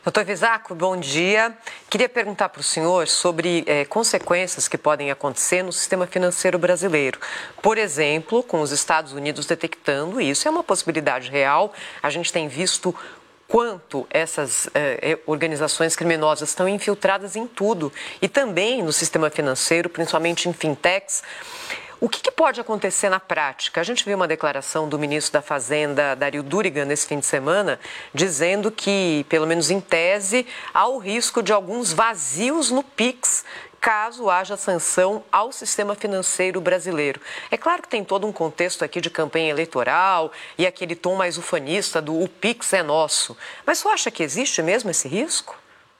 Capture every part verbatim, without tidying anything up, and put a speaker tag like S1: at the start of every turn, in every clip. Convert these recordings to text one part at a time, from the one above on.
S1: Doutor Vizacro, bom dia. Queria perguntar para o senhor sobre é, consequências que podem acontecer no sistema financeiro brasileiro. Por exemplo, com os Estados Unidos detectando, e isso é uma possibilidade real, a gente tem visto quanto essas eh, organizações criminosas estão infiltradas em tudo e também no sistema financeiro, principalmente em fintechs. O que, que pode acontecer na prática? A gente viu uma declaração do ministro da Fazenda, Dario Durigan, nesse fim de semana, dizendo que, pelo menos em tese, há o risco de alguns vazios no Pix, caso haja sanção ao sistema financeiro brasileiro. É claro que tem todo um contexto aqui de campanha eleitoral e aquele tom mais ufanista do o Pix é nosso. Mas você acha que existe mesmo esse risco?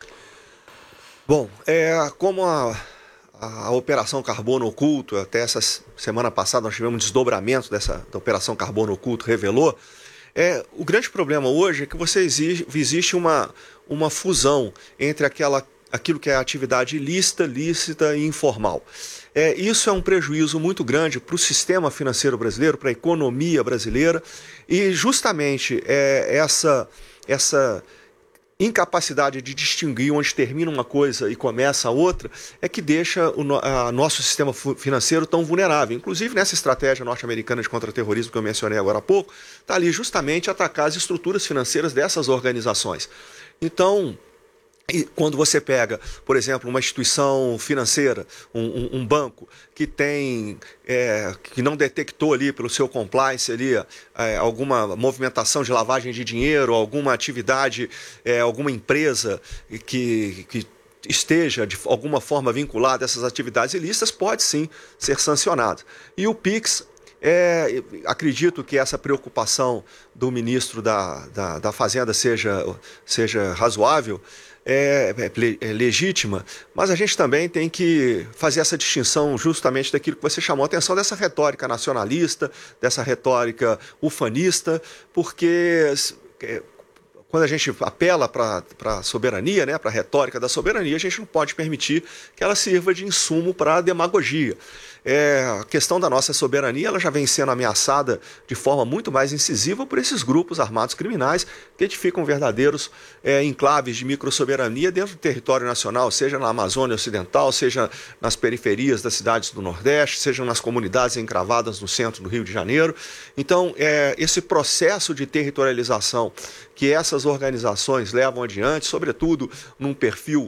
S2: Bom, é como a, a, a Operação Carbono Oculto, até essa semana passada nós tivemos um desdobramento dessa da Operação Carbono Oculto, revelou, é, o grande problema hoje é que você exige, existe uma, uma fusão entre aquela aquilo que é a atividade ilícita, lícita e informal. É, isso é um prejuízo muito grande para o sistema financeiro brasileiro, para a economia brasileira, e justamente é, essa, essa incapacidade de distinguir onde termina uma coisa e começa a outra é que deixa o no, a nosso sistema financeiro tão vulnerável. Inclusive, nessa estratégia norte-americana de contra-terrorismo que eu mencionei agora há pouco, está ali justamente atacar as estruturas financeiras dessas organizações. Então, e quando você pega, por exemplo, uma instituição financeira, um, um, um banco que tem, é, que não detectou ali pelo seu compliance ali, é, alguma movimentação de lavagem de dinheiro, alguma atividade, é, alguma empresa que, que esteja de alguma forma vinculada a essas atividades ilícitas, pode sim ser sancionado. E o Pix, é, acredito que essa preocupação do ministro da, da, da Fazenda seja, seja razoável, É, é, é legítima, mas a gente também tem que fazer essa distinção justamente daquilo que você chamou a atenção, dessa retórica nacionalista, dessa retórica ufanista, porque é, quando a gente apela para a soberania, né, para a retórica da soberania, a gente não pode permitir que ela sirva de insumo para a demagogia. É, a questão da nossa soberania ela já vem sendo ameaçada de forma muito mais incisiva por esses grupos armados criminais que edificam verdadeiros é, enclaves de microsoberania dentro do território nacional, seja na Amazônia Ocidental, seja nas periferias das cidades do Nordeste, seja nas comunidades encravadas no centro do Rio de Janeiro. Então, é, esse processo de territorialização que essas organizações levam adiante, sobretudo num perfil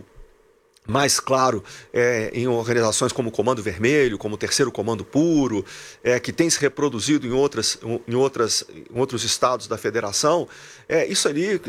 S2: mais claro é, em organizações como o Comando Vermelho, como o Terceiro Comando Puro, é, que tem se reproduzido em, outras, em, outras, em outros estados da federação, é, isso ali,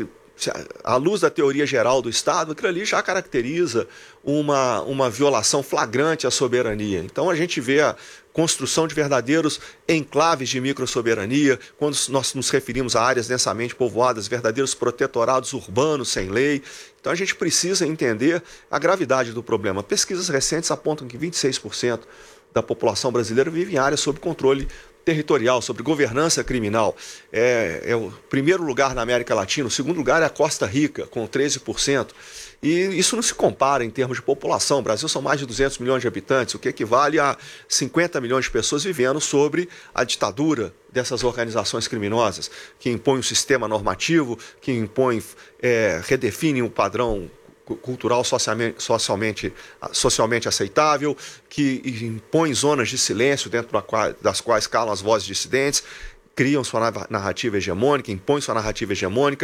S2: à luz da teoria geral do Estado, aquilo ali já caracteriza uma, uma violação flagrante à soberania. Então a gente vê a construção de verdadeiros enclaves de microsoberania, quando nós nos referimos a áreas densamente povoadas, verdadeiros protetorados urbanos sem lei. Então a gente precisa entender a gravidade do problema. Pesquisas recentes apontam que vinte e seis por cento da população brasileira vive em áreas sob controle territorial, sobre governança criminal. É, é o primeiro lugar na América Latina, o segundo lugar é a Costa Rica, com treze por cento. E isso não se compara em termos de população. O Brasil são mais de duzentos milhões de habitantes, o que equivale a cinquenta milhões de pessoas vivendo sobre a ditadura dessas organizações criminosas, que impõem um sistema normativo, que impõem, é, redefinem um padrão cultural socialmente, socialmente, socialmente aceitável, que impõe zonas de silêncio dentro das quais calam as vozes dissidentes, criam sua narrativa hegemônica, impõem sua narrativa hegemônica,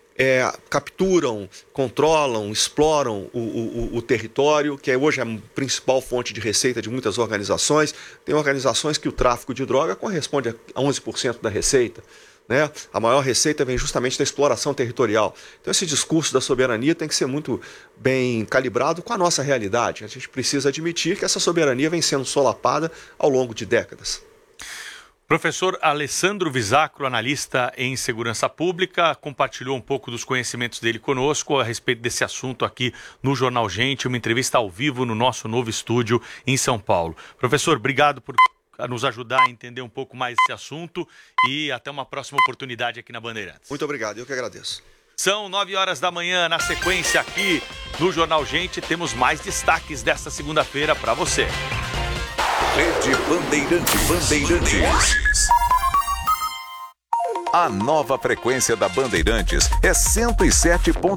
S2: é, capturam, controlam, exploram o, o, o território, que é hoje a principal fonte de receita de muitas organizações. Tem organizações que o tráfico de droga corresponde a onze por cento da receita. Né? A maior receita vem justamente da exploração territorial. Então esse discurso da soberania tem que ser muito bem calibrado com a nossa realidade. A gente precisa admitir que essa soberania vem sendo solapada ao longo de décadas.
S3: Professor Alessandro Vizacro, analista em segurança pública, compartilhou um pouco dos conhecimentos dele conosco a respeito desse assunto aqui no Jornal Gente, uma entrevista ao vivo no nosso novo estúdio em São Paulo. Professor, obrigado por nos ajudar a entender um pouco mais esse assunto e até uma próxima oportunidade aqui na Bandeirantes.
S2: Muito obrigado, eu que agradeço.
S3: São nove horas da manhã, na sequência aqui no Jornal Gente, temos mais destaques desta segunda-feira para você.
S4: Rede Bandeirantes. Bandeirantes. A nova frequência da Bandeirantes é cento e sete ponto